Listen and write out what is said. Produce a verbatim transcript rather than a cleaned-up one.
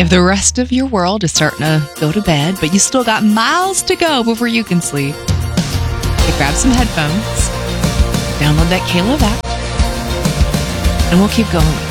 the rest of your world is starting to go to bed, but you still got miles to go before you can sleep, okay, grab some headphones, download that K-Love app, and we'll keep going.